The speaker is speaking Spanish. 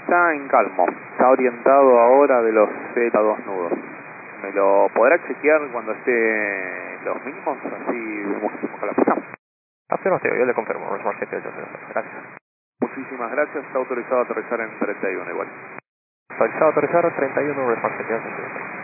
está en calmo, está orientado ahora de los Z2 nudos. ¿Me lo podrá chequear cuando esté los mínimos? Así vemos cómo la pasamos. Afirmativo, yo le confirmo, Smart 78, gracias. Muchísimas gracias, está autorizado a aterrizar en 31 igual. Autorizado a aterrizar 31, Smart 78.